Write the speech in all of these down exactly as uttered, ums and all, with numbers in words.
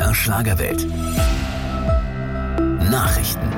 R Schlagerwelt. Nachrichten.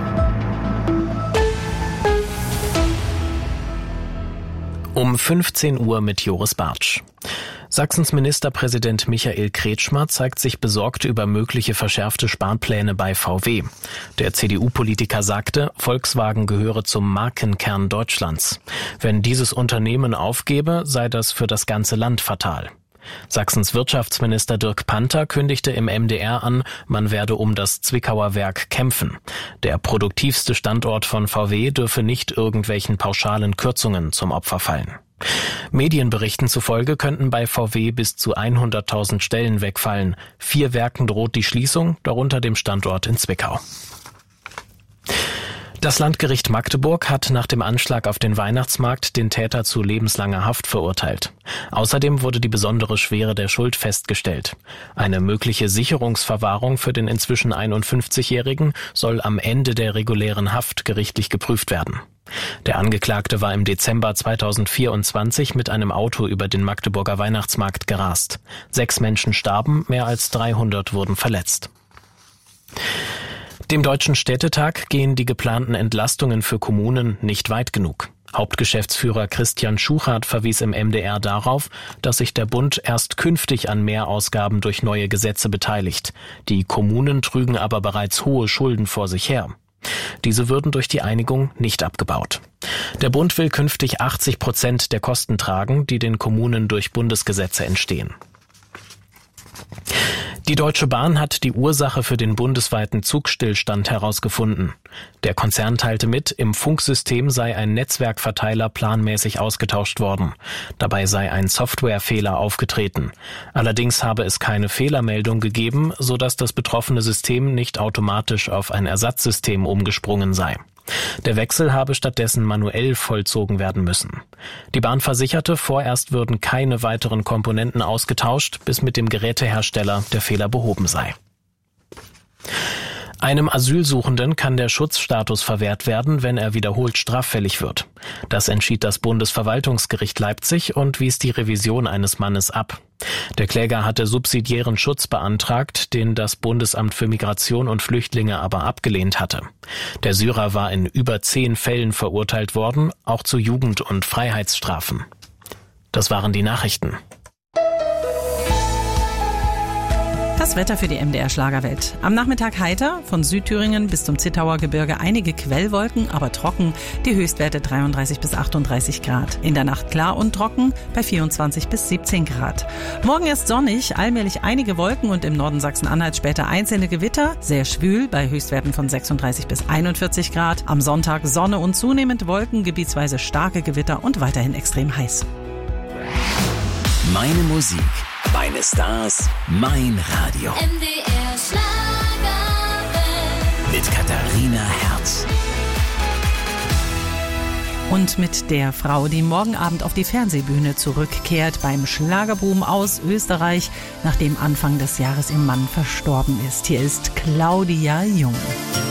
Um fünfzehn Uhr mit Joris Bartsch. Sachsens Ministerpräsident Michael Kretschmer zeigt sich besorgt über mögliche verschärfte Sparpläne bei V W. Der C D U-Politiker sagte, Volkswagen gehöre zum Markenkern Deutschlands. Wenn dieses Unternehmen aufgebe, sei das für das ganze Land fatal. Sachsens Wirtschaftsminister Dirk Panther kündigte im M D R an, man werde um das Zwickauer Werk kämpfen. Der produktivste Standort von V W dürfe nicht irgendwelchen pauschalen Kürzungen zum Opfer fallen. Medienberichten zufolge könnten bei V W bis zu hunderttausend Stellen wegfallen. Vier Werken droht die Schließung, darunter dem Standort in Zwickau. Das Landgericht Magdeburg hat nach dem Anschlag auf den Weihnachtsmarkt den Täter zu lebenslanger Haft verurteilt. Außerdem wurde die besondere Schwere der Schuld festgestellt. Eine mögliche Sicherungsverwahrung für den inzwischen einundfünfzigjährigen soll am Ende der regulären Haft gerichtlich geprüft werden. Der Angeklagte war im Dezember zweitausendvierundzwanzig mit einem Auto über den Magdeburger Weihnachtsmarkt gerast. Sechs Menschen starben, mehr als dreihundert wurden verletzt. Dem Deutschen Städtetag gehen die geplanten Entlastungen für Kommunen nicht weit genug. Hauptgeschäftsführer Christian Schuchart verwies im M D R darauf, dass sich der Bund erst künftig an Mehrausgaben durch neue Gesetze beteiligt. Die Kommunen trügen aber bereits hohe Schulden vor sich her. Diese würden durch die Einigung nicht abgebaut. Der Bund will künftig achtzig Prozent der Kosten tragen, die den Kommunen durch Bundesgesetze entstehen. Die Deutsche Bahn hat die Ursache für den bundesweiten Zugstillstand herausgefunden. Der Konzern teilte mit, im Funksystem sei ein Netzwerkverteiler planmäßig ausgetauscht worden. Dabei sei ein Softwarefehler aufgetreten. Allerdings habe es keine Fehlermeldung gegeben, sodass das betroffene System nicht automatisch auf ein Ersatzsystem umgesprungen sei. Der Wechsel habe stattdessen manuell vollzogen werden müssen. Die Bahn versicherte, vorerst würden keine weiteren Komponenten ausgetauscht, bis mit dem Gerätehersteller der Fehler behoben sei. Einem Asylsuchenden kann der Schutzstatus verwehrt werden, wenn er wiederholt straffällig wird. Das entschied das Bundesverwaltungsgericht Leipzig und wies die Revision eines Mannes ab. Der Kläger hatte subsidiären Schutz beantragt, den das Bundesamt für Migration und Flüchtlinge aber abgelehnt hatte. Der Syrer war in über zehn Fällen verurteilt worden, auch zu Jugend- und Freiheitsstrafen. Das waren die Nachrichten. Das Wetter für die M D R Schlagerwelt. Am Nachmittag heiter, von Südthüringen bis zum Zittauer Gebirge einige Quellwolken, aber trocken. Die Höchstwerte dreiunddreißig bis achtunddreißig Grad. In der Nacht klar und trocken bei vierundzwanzig bis siebzehn Grad. Morgen erst sonnig, allmählich einige Wolken und im Norden Sachsen-Anhalt später einzelne Gewitter. Sehr schwül bei Höchstwerten von sechsunddreißig bis einundvierzig Grad. Am Sonntag Sonne und zunehmend Wolken, gebietsweise starke Gewitter und weiterhin extrem heiß. Meine Musik, meine Stars, mein Radio. M D R Schlagerwelt. Mit Katharina Herz. Und mit der Frau, die morgen Abend auf die Fernsehbühne zurückkehrt beim Schlagerboom aus Österreich, nachdem Anfang des Jahres ihr Mann verstorben ist. Hier ist Claudia Jung.